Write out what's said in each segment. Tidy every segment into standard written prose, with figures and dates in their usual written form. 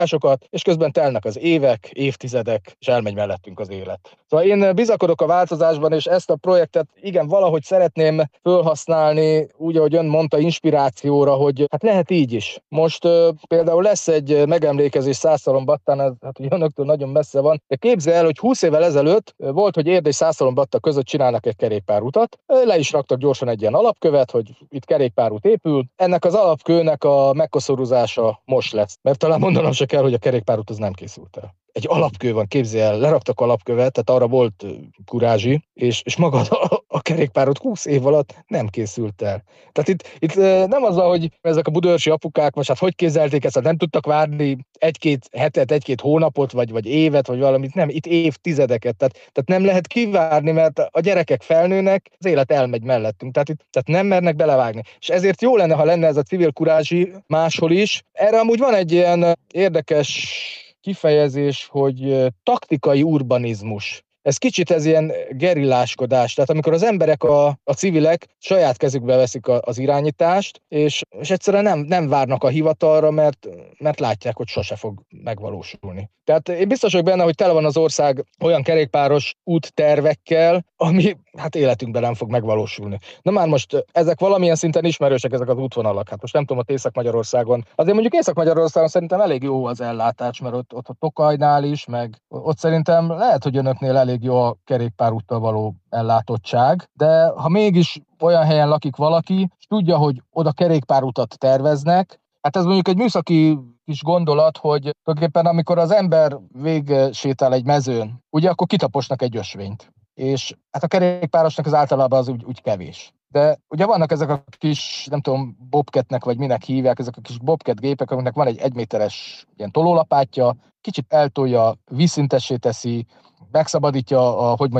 szokásokat, és közben telnek az évek, évtizedek, és elmegy mellettünk az élet. Szóval én bizakodok a változásban, és ezt a projektet igen, valahogy szeretném felhasználni, úgy, ahogy ön mondta, inspirációra, hogy hát lehet így is. Most például lesz egy megemlékezés Szászhalombattán, ez hát ugye önöktől nagyon messze van, de képzelj el, hogy 20 évvel ezelőtt volt, hogy Érd és Szászhalombatta között csinálnak egy kerékpárutat, le is raktak gyorsan egy ilyen alapkövet, hogy itt kerékpárút épül. Ennek az alapkőnek a megkoszoruzása most lesz, mert talán mondanom se kell, hogy a kerékpárút az nem készült el. Egy alapkő van, képzelj el, leraktak alapkövet, tehát arra volt kurázsi, és maga a kerékpárod 20 év alatt nem készült el. Tehát itt nem az, hogy ezek a budaörsi apukák most hát hogy kézelték ezt, hát nem tudtak várni egy-két hetet, egy-két hónapot, vagy évet, vagy valamit, nem, itt évtizedeket, tehát nem lehet kivárni, mert a gyerekek felnőnek, az élet elmegy mellettünk, tehát nem mernek belevágni. És ezért jó lenne, ha lenne ez a civil kurázsi máshol is. Erre amúgy van egy ilyen érdekes kifejezés, hogy taktikai urbanizmus. Ez ilyen gerilláskodás, tehát amikor az emberek, a civilek saját kezükbe veszik az irányítást, és egyszerűen nem várnak a hivatalra, mert látják, hogy sose fog megvalósulni. Tehát én biztos vagyok benne, hogy tele van az ország olyan kerékpáros úttervekkel, ami hát életünkben nem fog megvalósulni. Na már most ezek valamilyen szinten ismerősek, ezek az útvonalak. Hát most nem tudom, ott Észak-Magyarországon. Azért mondjuk Észak-Magyarországon szerintem elég jó az ellátás, mert ott a Tokajnál is, meg ott szerintem lehet, hogy önöknél elég jó a kerékpárúttal való ellátottság, de ha mégis olyan helyen lakik valaki, és tudja, hogy oda kerékpárutat terveznek, hát ez mondjuk egy műszaki kis gondolat, hogy tulajdonképpen amikor az ember végsétál egy mezőn, ugye akkor kitaposnak egy ösvényt. És hát a kerékpárosnak az általában az úgy kevés. De ugye vannak ezek a kis, nem tudom, bobcatnek vagy minek hívják, ezek a kis bobcat gépek, amiknek van egy 1 méteres ilyen tolólapátja, kicsit eltolja, vízszintessé teszi, megszabadítja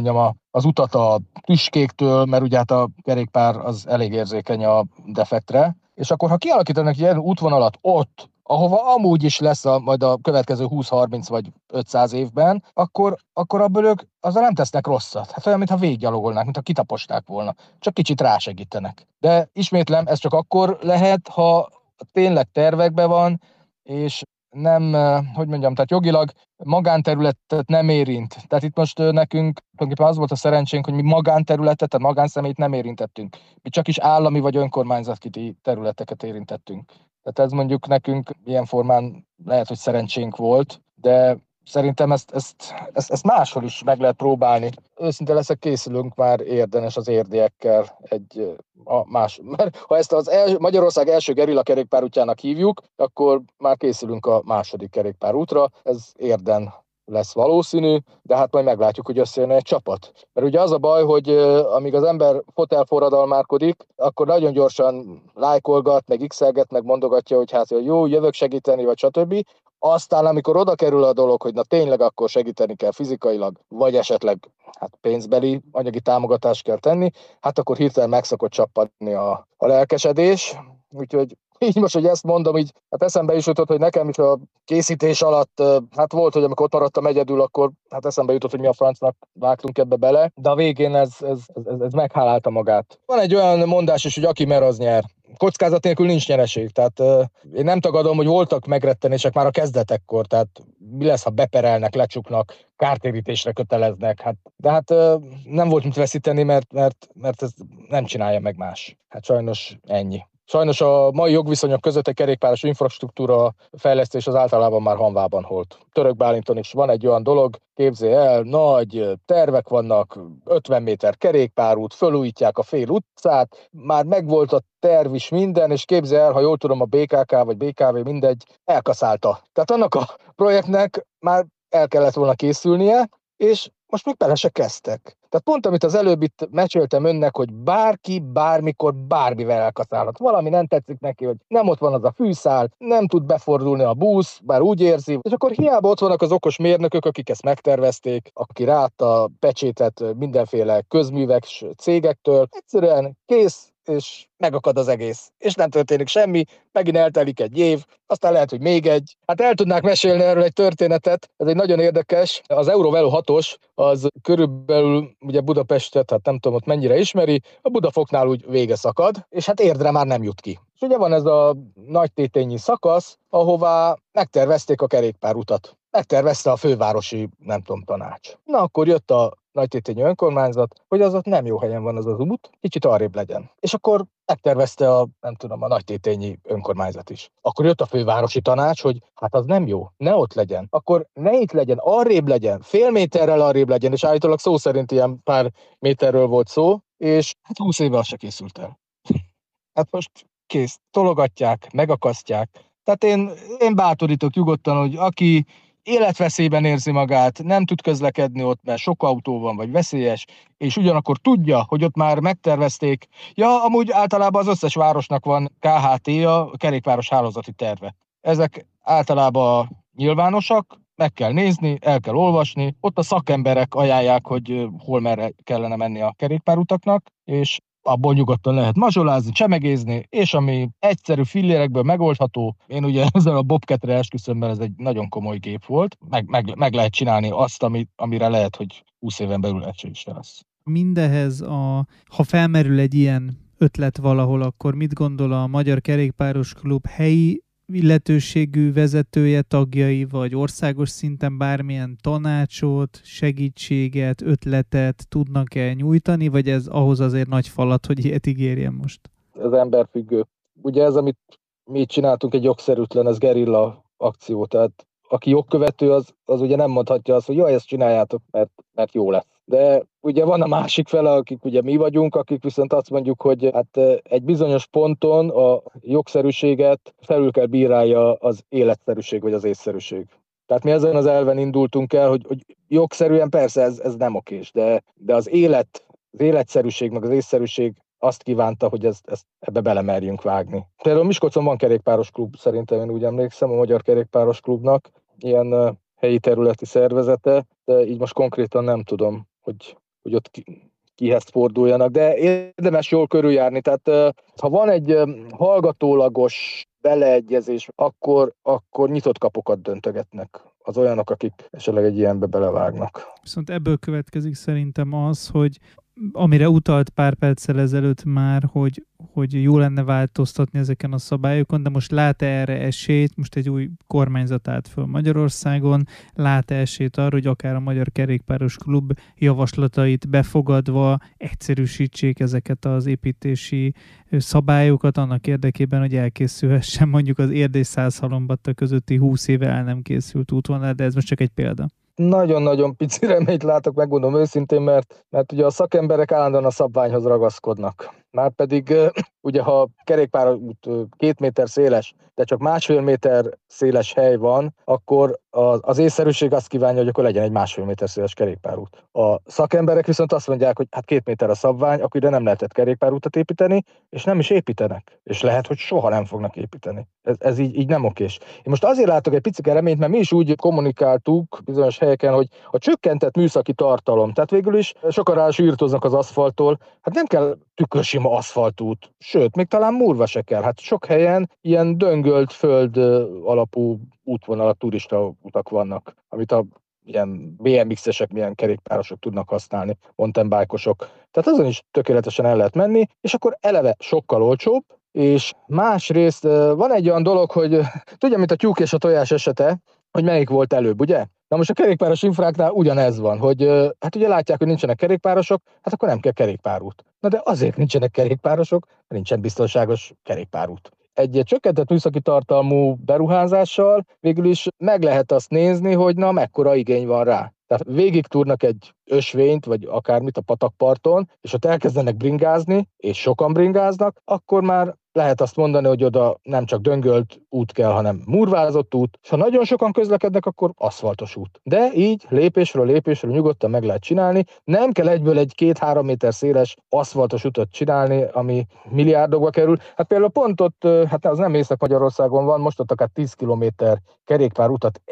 az utat a tüskéktől, mert ugye hát a kerékpár az elég érzékeny a defektre. És akkor, ha kialakítanak egy ilyen útvonalat ott, ahova amúgy is lesz majd a következő 20-30 vagy 500 évben, akkor abból ők azzal nem tesznek rosszat. Hát olyan, mintha végiggyalogolnák, mintha kitaposták volna. Csak kicsit rásegítenek. De ismétlem, ez csak akkor lehet, ha tényleg tervekben van, és nem, tehát jogilag magánterületet nem érint. Tehát itt most nekünk tulajdonképpen az volt a szerencsénk, hogy mi magánterületet, tehát magánszemélyt nem érintettünk. Mi csak is állami vagy önkormányzati területeket érintettünk. Tehát ez mondjuk nekünk ilyen formán lehet, hogy szerencsénk volt, de szerintem ezt máshol is meg lehet próbálni. Őszinte leszek, készülünk már Érden és az érdiekkel mert ha ezt Magyarország első gerilla kerékpárútjának hívjuk, akkor már készülünk a második kerékpárútra. Ez Érden lesz valószínű, de hát majd meglátjuk, hogy összejön egy csapat. Mert ugye az a baj, hogy amíg az ember fotelforradalmárkodik, akkor nagyon gyorsan lájkolgat, meg x-elget, meg mondogatja, hogy hát jó, jövök segíteni, vagy stb. Aztán, amikor oda kerül a dolog, hogy na tényleg akkor segíteni kell fizikailag, vagy esetleg hát pénzbeli, anyagi támogatást kell tenni, hát akkor hirtelen meg szokott csappadni a lelkesedés. Úgyhogy így most, hogy ezt mondom, így hát eszembe is jutott, hogy nekem is a készítés alatt, hát volt, hogy amikor ott maradtam egyedül, akkor hát eszembe jutott, hogy mi a francnak vágtunk ebbe bele, de a végén ez meghálálta magát. Van egy olyan mondás is, hogy aki mer, az nyer. Kockázat nélkül nincs nyereség, tehát én nem tagadom, hogy voltak megrettenések már a kezdetekkor, tehát mi lesz, ha beperelnek, lecsuknak, kártérítésre köteleznek, de nem volt mit veszíteni, mert ez nem csinálja meg más. Hát sajnos ennyi. Sajnos a mai jogviszonyok között egy kerékpáros infrastruktúra fejlesztés az általában már hanvában holt. Török Bálinton is van egy olyan dolog, képzelj el, nagy tervek vannak, 50 méter kerékpárút, fölújítják a fél utcát, már megvolt a terv is minden, és képzelj el, ha jól tudom, a BKK vagy BKV mindegy, elkaszálta. Tehát annak a projektnek már el kellett volna készülnie, és most még bele se kezdtek. Tehát pont, amit az előbb itt meséltem önnek, hogy bárki, bármikor, bármivel elkaszálhat. Valami nem tetszik neki, hogy nem ott van az a fűszál, nem tud befordulni a busz, bár úgy érzi, és akkor hiába ott vannak az okos mérnökök, akik ezt megtervezték, aki ráadta a pecsétet mindenféle közművek cégektől. Egyszerűen kész, és megakad az egész. És nem történik semmi, megint eltelik egy év, aztán lehet, hogy még egy. Hát el tudnák mesélni erről egy történetet, ez egy nagyon érdekes. Az Eurovelo 6-os, az körülbelül ugye Budapestet, hát nem tudom, ott mennyire ismeri, a Budafoknál úgy vége szakad, és hát Érdre már nem jut ki. És ugye van ez a nagytétényi szakasz, ahová megtervezték a kerékpárutat. Megtervezte a fővárosi, nem tudom, tanács. Na, akkor jött a nagytétényi önkormányzat, hogy az ott nem jó helyen van az az út, kicsit arrébb legyen. És akkor megtervezte a nagytétényi önkormányzat is. Akkor jött a fővárosi tanács, hogy hát az nem jó, ne ott legyen. Akkor ne itt legyen, arrébb legyen, fél méterrel arrébb legyen, és állítólag szó szerint ilyen pár méterről volt szó, és hát 20 éve az se készült el. Hát most kész, tologatják, megakasztják. Tehát én bátorítok nyugodtan, hogy aki életveszélyben érzi magát, nem tud közlekedni ott, mert sok autó van, vagy veszélyes, és ugyanakkor tudja, hogy ott már megtervezték. Ja, amúgy általában az összes városnak van KHT-ja, kerékpáros hálózati terve. Ezek általában nyilvánosak, meg kell nézni, el kell olvasni, ott a szakemberek ajánlják, hogy hol merre kellene menni a kerékpárutaknak, és abból nyugodtan lehet mazsolázni, csemegézni, és ami egyszerű fillérekből megoldható, én ugye ezzel a Bobcatre esküszöm, mert ez egy nagyon komoly gép volt, meg lehet csinálni azt, amire lehet, hogy 20 éven belül egység is lesz. Mindehez, ha felmerül egy ilyen ötlet valahol, akkor mit gondol a Magyar Kerékpáros Klub helyi illetőségű vezetője, tagjai, vagy országos szinten bármilyen tanácsot, segítséget, ötletet tudnak-e nyújtani, vagy ez ahhoz azért nagy falat, hogy ilyet ígérjen most? Ez emberfüggő. Ugye ez, amit mi csináltunk, egy jogszerűtlen, ez gerilla akció, tehát aki jogkövető, az ugye nem mondhatja azt, hogy jaj, ezt csináljátok, mert jó lesz. De ugye van a másik fele, akik ugye mi vagyunk, akik viszont azt mondjuk, hogy hát egy bizonyos ponton a jogszerűséget felül kell bírálja az életszerűség vagy az észszerűség. Tehát mi ezen az elven indultunk el, hogy jogszerűen persze ez nem okés, de az életszerűség meg az észszerűség azt kívánta, hogy ezt ebbe belemerjünk vágni. Például Miskolcon van kerékpáros klub, szerintem én úgy emlékszem, a Magyar Kerékpáros Klubnak ilyen helyi területi szervezete, de így most konkrétan nem tudom, hogy ott kihez forduljanak, de érdemes jól körüljárni. Tehát ha van egy hallgatólagos beleegyezés, akkor nyitott kapokat döntögetnek az olyanok, akik esetleg egy ilyenbe belevágnak. Viszont ebből következik szerintem az, hogy amire utalt pár perccel ezelőtt már, hogy jó lenne változtatni ezeken a szabályokon, de most lát-e erre esélyt, most egy új kormányzat állt föl Magyarországon, lát-e esélyt arra, hogy akár a Magyar Kerékpáros Klub javaslatait befogadva egyszerűsítsék ezeket az építési szabályokat annak érdekében, hogy elkészülhessen mondjuk az Erdély-Szászhalombatta közötti 20 éve el nem készült útvonal, de ez most csak egy példa. Nagyon-nagyon pici reményt látok, megmondom őszintén, mert ugye a szakemberek állandóan a szabványhoz ragaszkodnak. Márpedig ugye ha kerékpárút 2 méter széles, de csak 1,5 méter széles hely van, akkor az észszerűség azt kívánja, hogy akkor legyen egy 1,5 méter széles kerékpárút. A szakemberek viszont azt mondják, hogy hát 2 méter a szabvány, akkor ide nem lehetett kerékpárútat építeni, és nem is építenek. És lehet, hogy soha nem fognak építeni. Ez így nem okés. Én most azért látok egy picike reményt, mert mi is úgy kommunikáltuk bizonyos helyeken, hogy a csökkentett műszaki tartalom, tehát végül is sokan rá írtoznak az aszfalttól, hát nem kell tükörsima aszfaltút, sőt, még talán murva se kell. Hát sok helyen ilyen döngölt föld alapú útvonalak, turista utak vannak, amit a ilyen BMX-esek, milyen kerékpárosok tudnak használni, mountainbike-osok. Tehát azon is tökéletesen el lehet menni, és akkor eleve sokkal olcsóbb, és másrészt van egy olyan dolog, hogy tudja, mint a tyúk és a tojás esete, hogy melyik volt előbb, ugye? Na most a kerékpáros infráknál ugyanez van, hogy hát ugye látják, hogy nincsenek kerékpárosok, hát akkor nem kell kerékpárút. Na de azért nincsenek kerékpárosok, mert nincsen biztonságos kerékpárút. Egy csökkentett műszaki tartalmú beruházással végül is meg lehet azt nézni, hogy na mekkora igény van rá. Tehát végig túrnak egy ösvényt, vagy akármit a patakparton, és ott elkezdenek bringázni, és sokan bringáznak, akkor már lehet azt mondani, hogy oda nem csak döngölt út kell, hanem murvázott út, és ha nagyon sokan közlekednek, akkor aszfaltos út. De így lépésről lépésre nyugodtan meg lehet csinálni, nem kell egyből egy 2-3 méter széles aszfaltos utat csinálni, ami milliárdokba kerül. Hát például pont ott, hát az nem Észak-Magyarországon van, most ott akár 10 kilométer kerékpárutat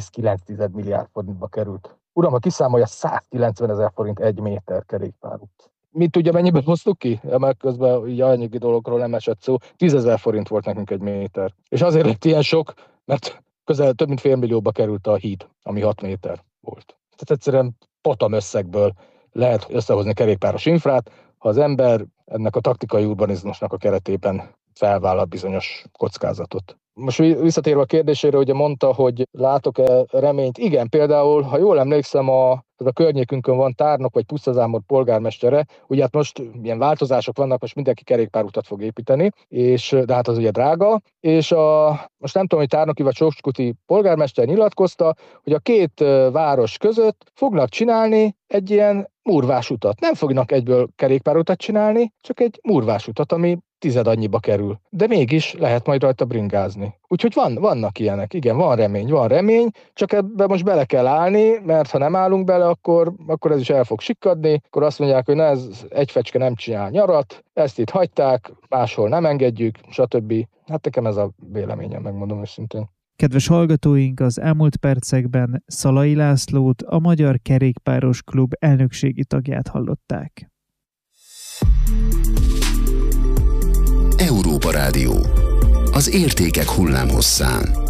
1,9 milliárd forintba került. Uram, ha kiszámolja, 190 000 forint 1 méter kerékpárút. mit tudja, mennyiben hoztuk ki? Mert közben így anyagi dologról nem esett szó. 10 000 forint volt nekünk egy méter. És azért lett ilyen sok, mert közel több mint $500 000 került a híd, ami 6 méter volt. Tehát egyszerűen patam összegből lehet összehozni kerékpáros infrát, ha az ember ennek a taktikai urbanizmusnak a keretében felvállal bizonyos kockázatot. Most visszatérve a kérdésére, ugye mondta, hogy látok-e reményt. Igen, például, ha jól emlékszem, a környékünkön van Tárnok vagy Pusztazámor polgármestere, ugye hát most ilyen változások vannak, most mindenki kerékpárutat fog építeni, de hát az ugye drága, és most nem tudom, hogy Tárnoki vagy Sóskuti polgármester nyilatkozta, hogy a két város között fognak csinálni egy ilyen murvásutat. Nem fognak egyből kerékpárutat csinálni, csak egy murvásutat, ami 10 annyiba kerül. De mégis lehet majd rajta bringázni. Úgyhogy vannak ilyenek, igen, van remény, csak ebbe most bele kell állni, mert ha nem állunk bele, akkor ez is el fog sikkadni, akkor azt mondják, hogy ez egy fecske nem csinál nyarat, ezt itt hagyták, máshol nem engedjük, stb. Hát nekem ez a véleményem, megmondom őszintén. Kedves hallgatóink, az elmúlt percekben Szalai Lászlót, a Magyar Kerékpáros Klub elnökségi tagját hallották. Európa Rádió. Az értékek hullámhosszán.